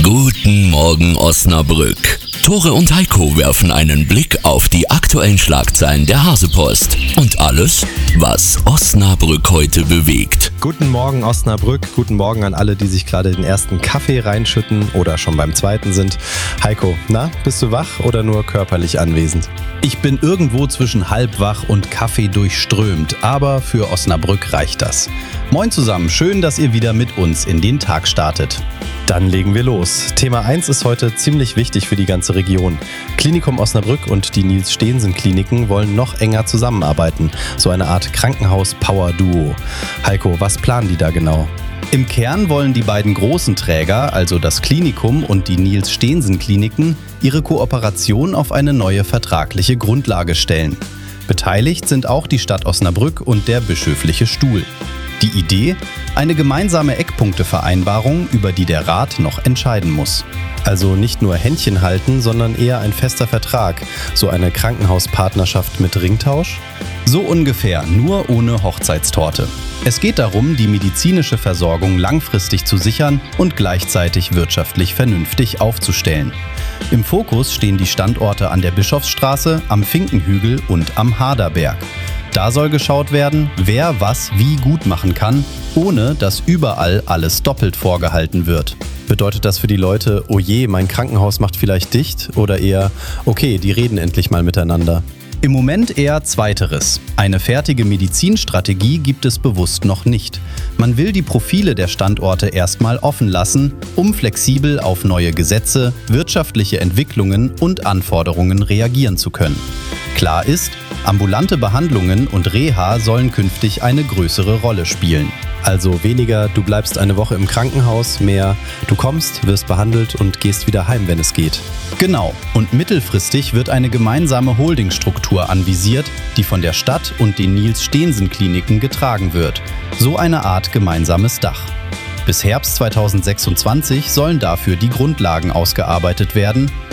Guten Morgen Osnabrück. Tore und Heiko werfen einen Blick auf die aktuellen Schlagzeilen der Hasepost und alles, was Osnabrück heute bewegt. Guten Morgen Osnabrück, guten Morgen an alle, die sich gerade den ersten Kaffee reinschütten oder schon beim zweiten sind. Heiko, na, bist du wach oder nur körperlich anwesend? Ich bin irgendwo zwischen halbwach und Kaffee durchströmt, aber für Osnabrück reicht das. Moin zusammen, schön, dass ihr wieder mit uns in den Tag startet. Dann legen wir los. Thema 1 ist heute ziemlich wichtig für die ganze Region. Klinikum Osnabrück und die Niels-Steensen-Kliniken wollen noch enger zusammenarbeiten. So eine Art Krankenhaus-Power-Duo. Heiko, was planen die da genau? Im Kern wollen die beiden großen Träger, also das Klinikum und die Niels-Steensen-Kliniken, ihre Kooperation auf eine neue vertragliche Grundlage stellen. Beteiligt sind auch die Stadt Osnabrück und der bischöfliche Stuhl. Die Idee? Eine gemeinsame Eckpunktevereinbarung, über die der Rat noch entscheiden muss. Also nicht nur Händchen halten, sondern eher ein fester Vertrag. So eine Krankenhauspartnerschaft mit Ringtausch? So ungefähr, nur ohne Hochzeitstorte. Es geht darum, die medizinische Versorgung langfristig zu sichern und gleichzeitig wirtschaftlich vernünftig aufzustellen. Im Fokus stehen die Standorte an der Bischofsstraße, am Finkenhügel und am Haderberg. Da soll geschaut werden, wer was wie gut machen kann, ohne dass überall alles doppelt vorgehalten wird. Bedeutet das für die Leute, oh je, mein Krankenhaus macht vielleicht dicht? Oder eher, okay, die reden endlich mal miteinander? Im Moment eher Zweiteres. Eine fertige Medizinstrategie gibt es bewusst noch nicht. Man will die Profile der Standorte erstmal offen lassen, um flexibel auf neue Gesetze, wirtschaftliche Entwicklungen und Anforderungen reagieren zu können. Klar ist, ambulante Behandlungen und Reha sollen künftig eine größere Rolle spielen. Also weniger, du bleibst eine Woche im Krankenhaus, mehr, du kommst, wirst behandelt und gehst wieder heim, wenn es geht. Genau, und mittelfristig wird eine gemeinsame Holdingstruktur anvisiert, die von der Stadt und den Niels-Steensen-Kliniken getragen wird. So eine Art gemeinsames Dach. Bis Herbst 2026 sollen dafür die Grundlagen ausgearbeitet werden.